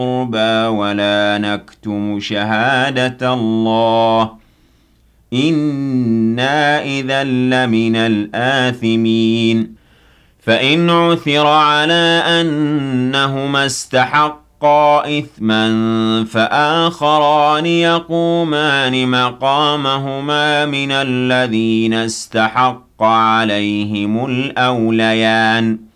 القربى ولا نكتم شهادة الله إنا إذا لمن الآثمين فإن عثر على أنهما استحقا إثما فآخران يقومان مقامهما من الذين استحق عليهم الأوليان